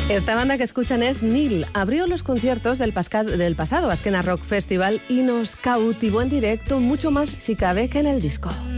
Esta banda que escuchan es Nil. Abrió los conciertos del pasado Azkena Rock Festival y nos cautivó en directo mucho más si cabe que en el disco.